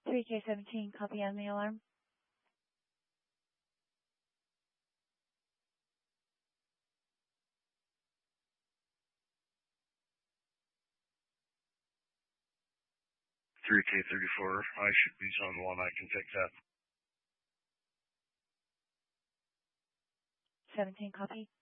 3K17, copy on the alarm. Three K34, I should be zone 1, I can take that. 17, copy.